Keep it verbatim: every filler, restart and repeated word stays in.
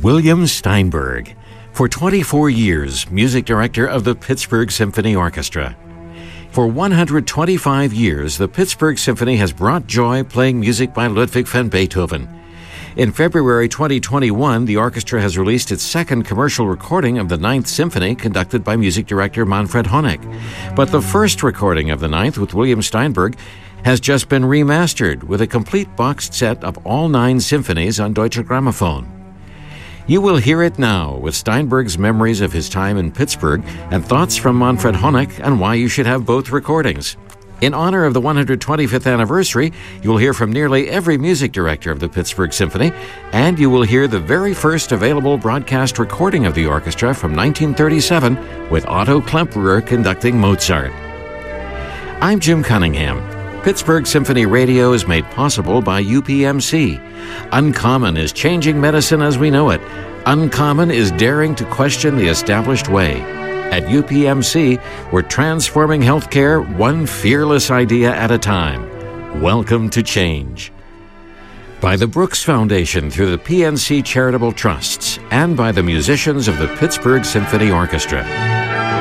William Steinberg, for twenty-four years, music director of the Pittsburgh Symphony Orchestra. For one hundred twenty-five years, the Pittsburgh Symphony has brought joy playing music by Ludwig van Beethoven. In February twenty twenty-one, the orchestra has released its second commercial recording of the Ninth Symphony, conducted by music director Manfred Honeck. But the first recording of the Ninth with William Steinberg has just been remastered with a complete boxed set of all nine symphonies on Deutsche Grammophon. You will hear it now with Steinberg's memories of his time in Pittsburgh and thoughts from Manfred Honeck and why you should have both recordings. In honor of the one hundred twenty-fifth anniversary, you will hear from nearly every music director of the Pittsburgh Symphony, and you will hear the very first available broadcast recording of the orchestra from nineteen thirty-seven with Otto Klemperer conducting Mozart. I'm Jim Cunningham. Pittsburgh Symphony Radio is made possible by U P M C. Uncommon is changing medicine as we know it. Uncommon is daring to question the established way. At U P M C, we're transforming healthcare one fearless idea at a time. Welcome to change. By the Brooks Foundation through the P N C Charitable Trusts and by the musicians of the Pittsburgh Symphony Orchestra.